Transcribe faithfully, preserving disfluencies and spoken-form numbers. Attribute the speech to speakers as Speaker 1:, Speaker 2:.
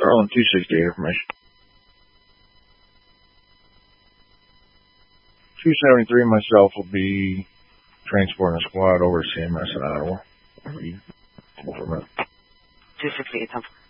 Speaker 1: Starling two sixty-eight information. two seventy-three, myself will be transporting a squad over to C M S in Ottawa. Over a minute.
Speaker 2: two sixty-eight, ten four.